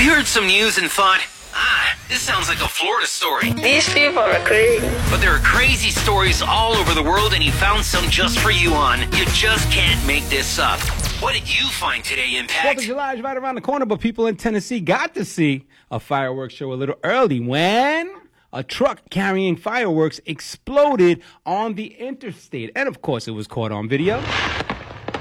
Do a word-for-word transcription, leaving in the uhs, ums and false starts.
Have you heard some news and thought, ah, this sounds like a Florida story? These people are crazy. But there are crazy stories all over the world, and you found some just for you on You Just Can't Make This Up. What did you find today, Impact? fourth of July is right around the corner, but people in Tennessee got to see a fireworks show a little early when a truck carrying fireworks exploded on the interstate. And, of course, it was caught on video.